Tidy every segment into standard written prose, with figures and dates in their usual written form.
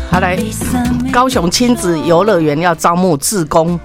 好来，高雄亲子游乐园要招募志工。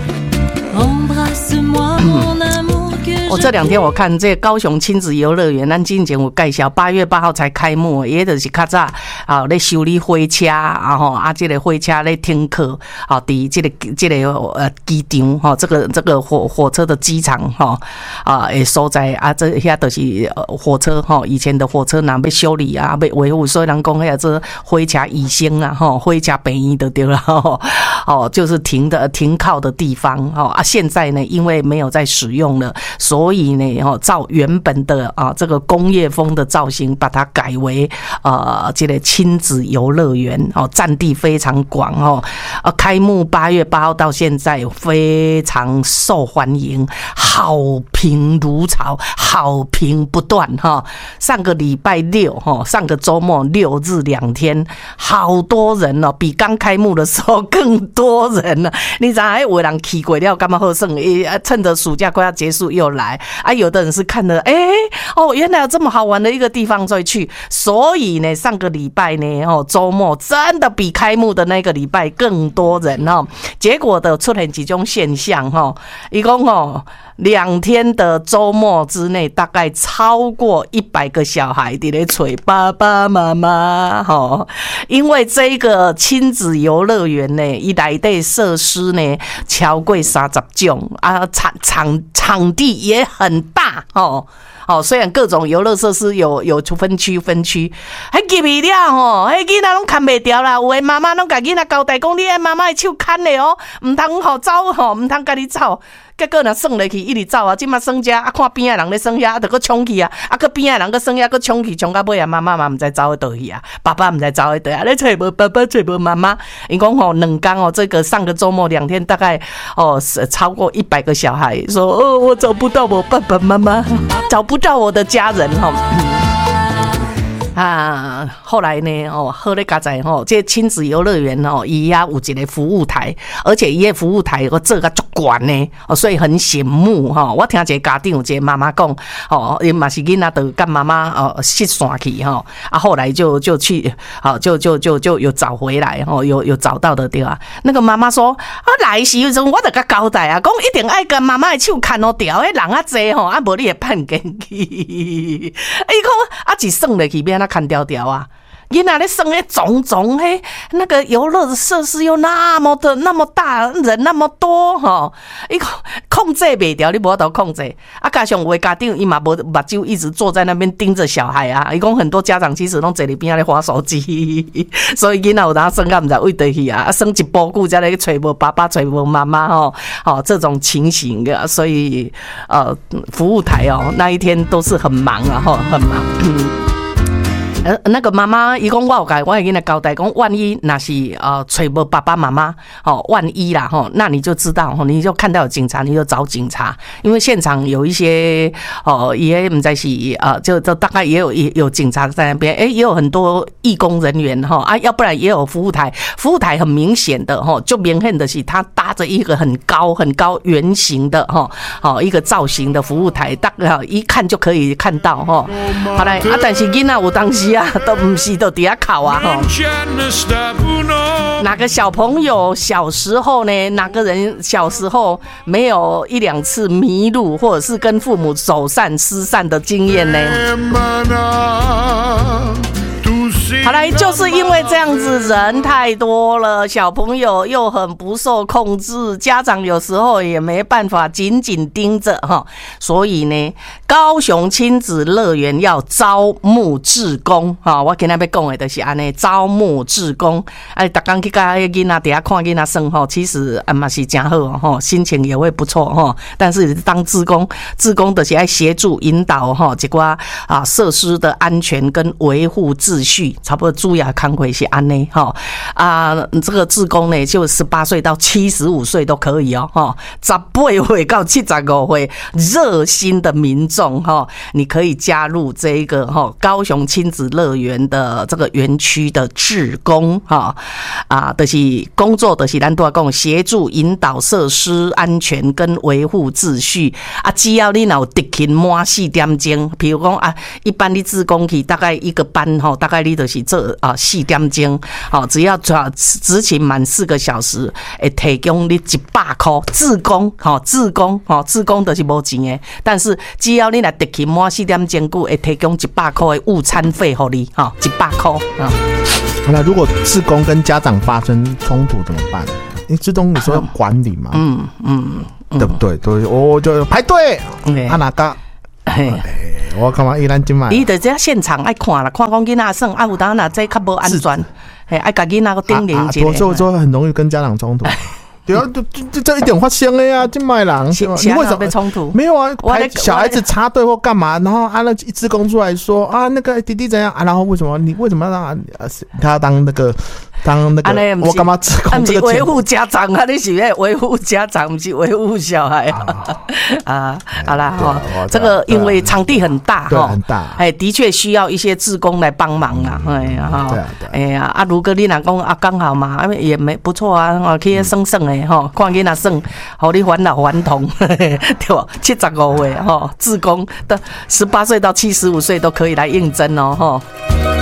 我这2天我看这高雄亲子游乐园，咱之前有介绍，8月8号才开幕，也就是较早啊，咧修理火车啊，这个火车咧停靠啊，伫这个机场哈，这个火车的机场哈的所在啊，这遐就是火车哈，以前的火车若要修理啊，要维护，所以人讲遐这火车医生啊，哈，火车病院就对了哦，就是停靠的地方啊，现在呢，因为没有在使用了，所以呢，照原本的这个工业风的造型，把它改为这个亲子游乐园占地非常广开幕8月8号到现在非常受欢迎，好评如潮，好评不断上个礼拜6上个周末6日2天，好多人比刚开幕的时候更多人了。你知道有人去过了干嘛好耍？趁着暑假快要结束又来啊！有的人是看了原来有这么好玩的一个地方所以去，所以呢上个礼拜呢周末真的比开幕的那个礼拜更多人结果的出现几种现象一共2天的周末之内，大概超过100个小孩在那找爸爸妈妈因为这个亲子游乐园呢，它内底设施呢超过30种啊，场地也很大虽然各种游乐设施有分区，还记不了迄囡仔拢看不掉啦。有的妈妈拢甲囡仔交代讲，你的妈妈的手牵的唔通走唔通家己走。结果若算落去，一直走啊！今嘛算遮啊，看边仔人咧算遐，啊，就搁冲去啊！啊，搁边仔人搁算遐，搁冲去，冲到尾啊！妈妈嘛唔知走去倒去啊，爸爸唔知走去倒啊！你找无爸爸，找无妈妈。因讲2天这个上个周末2天，大概超过100个小孩说我找不到我爸爸妈妈，找不到我的家人后来呢好咧加在这亲子游乐园伊遐有一个服务台，而且伊个服务台个做甲足悬呢所以很醒目我听一个家长，一个妈妈讲伊嘛是囡仔就跟妈妈失散去后来就去就有找回来有找到的对吧？那个妈妈说来时阵我就甲交代啊，讲一定爱跟妈妈的手牵掉，迄人啊济无你会判进去。伊讲一算落去变看掉啊！囡仔咧算迄种那个游乐的设施又那么大，人那么多伊控制袂掉，你无法度控制啊！加上有的家长伊嘛无目睭一直坐在那边盯着小孩啊！伊讲很多家长其实拢坐伫边仔咧滑手机，所以囡仔有当算甲毋知位倒去啊！算一步久才来找无爸爸，找无妈妈这种情形的，所以服务台那一天都是很忙啊很忙。那个妈妈伊讲我有甲我的囡仔交代讲，万一那是找无爸爸妈妈万一啦那你就知道你就看到有警察，你就找警察，因为现场有一些也不知是就大概也有警察在那边，也有很多义工人员要不然也有服务台很明显的就明显的是他搭着一个很高圆形的一个造型的服务台，大概一看就可以看到好来但是囡仔有当时都不是都底下考哪个小朋友小时候呢？哪个人小时候没有1-2次迷路，或者是跟父母走散失散的经验呢？好来，就是因为这样子人太多了，小朋友又很不受控制，家长有时候也没办法紧紧盯着所以呢，高雄亲子乐园要招募志工我今天要讲的就是这样，招募志工每天去跟囡仔底下看囡仔生其实也是很好心情也会不错但是当志工就是要协助引导一些设施的安全跟维护秩序，差不多主要工作是这样这个志工呢就18岁到75岁都可以18岁到75岁热心的民众你可以加入这个高雄亲子乐园的这个园区的志工就是工作就是咱都要讲协助引导设施安全跟维护秩序只要你有执勤满4点钟，比如讲一般你志工去大概一个班大概你就是做4点钟，只要执勤满4个小时，会提供你100块志工，志工就是无钱的，但是只要你来执勤满4点钟久，会提供100块的午餐费给你，100块啊。 那如果志工跟家长发生冲突怎么办？因为志工你说管理嘛，对不对？对，我就排队，哪个？我干嘛依然今晚？ 伊就这现场爱看啦，看讲囡仔耍，有当那这较无安全，爱甲囡仔个叮咛一下。 所以很容易跟家长冲突。对啊，这一点发生了呀，这卖人， 你为什么被冲突？ 没有啊，小孩子插队或干嘛，然后那一志工出来说啊，那个弟弟怎样啊？然后为什么要让他当那个？我干嘛志工这个？ 维护家长啊，你是维护家长，不是维护小孩啊？好啦，这个因为场地很大哈，很大， 的确需要一些志工来帮忙啦，如果你若讲刚好嘛，也没不错啊，可以省的看囡仔耍，互你返老还童，对吧？75岁志工的18岁到75岁都可以来应征哦，